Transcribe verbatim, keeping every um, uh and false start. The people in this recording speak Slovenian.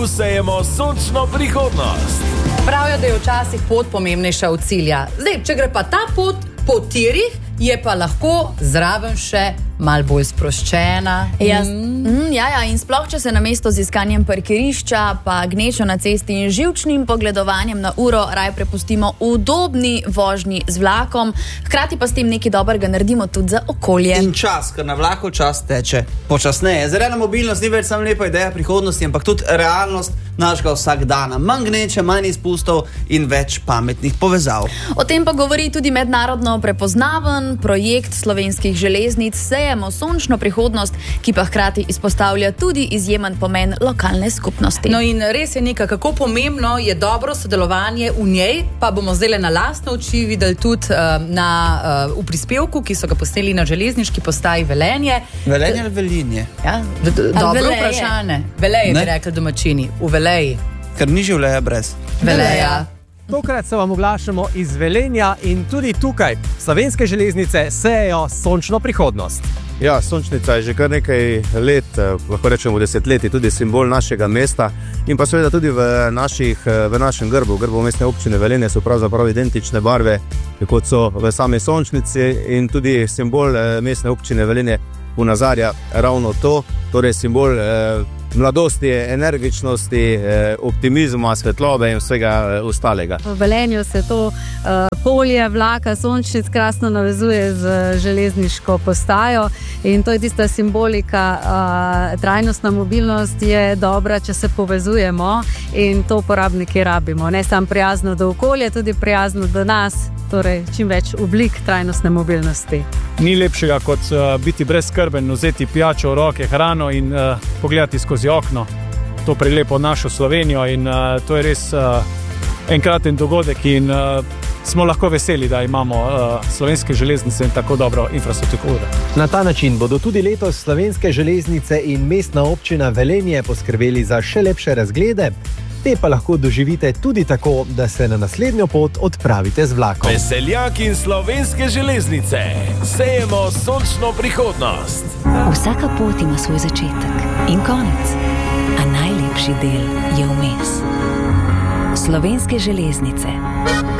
Sejemo sončno prihodnost. Pravijo, da je včasih pot pomembnejša od cilja. Zdaj, če gre pa ta pot po tirih, je pa lahko zraven še malo bolj sproščena. Ja, mm, ja, ja, in sploh, če se namesto z iskanjem parkirišča, pa gnečo na cesti in živčnim pogledovanjem na uro raje prepustimo udobni vožnji z vlakom, hkrati pa s tem nekaj dobrega naredimo tudi za okolje. In čas, ker na vlaku čas teče počasneje. Zelena mobilnost ni več samo lepa ideja prihodnosti, ampak tudi realnost našega vsakdana. Manj gneče, manj izpustov in več pametnih povezav. O tem pa govori tudi mednarodno prepoznaven projekt Slovenskih železnic Sejemo sončno prihodnost, ki pa hkrati izpostavlja tudi izjemen pomen lokalne skupnosti. No in res je nekaj, kako pomembno je dobro sodelovanje v njej, pa bomo zdaj na lastne oči videli tudi uh, na, uh, v prispevku, ki so ga posneli na železniški postaji Velenje. Velenje ali Velinje? Ja, d- d- dobro vprašanje. Veleje bi rekli domačini, v Veleji. Ker ni življenja brez Veleja. Tokrat se vam oglašamo iz Velenja in tudi tukaj Slovenske železnice sejejo sončno prihodnost. Ja, sončnica je že kar nekaj let, lahko rečemo desetletij, tudi simbol našega mesta in pa seveda tudi v, naših, v našem grbu. Grbu mestne občine Velenje so pravzaprav identične barve, kot so v sami sončnici, in tudi simbol mestne občine Velenje ponazarja ravno to, torej simbol eh, mladosti, energičnosti, eh, optimizma, svetlobe in vsega ostalega. V Velenju se to uh, polje vlaka sončnic krasno navezuje z železniško postajo in to je tista simbolika. Uh, trajnostna mobilnost je dobra, če se povezujemo in to uporabniki rabimo. Ne samo prijazno do okolja, tudi prijazno do nas, torej čim več oblik trajnostne mobilnosti. Ni lepšega kot uh, biti brezskrben, vzeti pijačo v roke, hrano in uh, pogledati skozi okno. To prelepo našo Slovenijo in uh, to je res uh, enkraten dogodek in uh, smo lahko veseli, da imamo uh, Slovenske železnice in tako dobro infrastrukturo. Na ta način bodo tudi letos Slovenske železnice in mestna občina Velenje poskrbeli za še lepše razglede. Te pa lahko doživite tudi tako, da se na naslednjo pot odpravite z vlakom. Veseljak in Slovenske železnice. Sejemo sončno prihodnost. Vsaka pot ima svoj začetek in konec, a najlepši del je vmes. Slovenske železnice.